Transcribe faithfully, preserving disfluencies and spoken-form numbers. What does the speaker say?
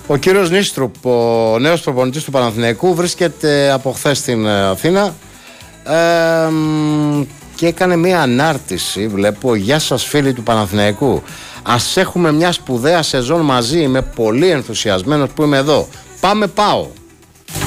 Ο κύριος Νίστρουπ, ο νέος προπονητής του Παναθηναϊκού, βρίσκεται από χθες στην Αθήνα ε, και έκανε μια ανάρτηση. Βλέπω, γεια σας φίλοι του Παναθηναϊκού, ας έχουμε μια σπουδαία σεζόν μαζί, είμαι πολύ ενθουσιασμένος που είμαι εδώ, πάμε πάω.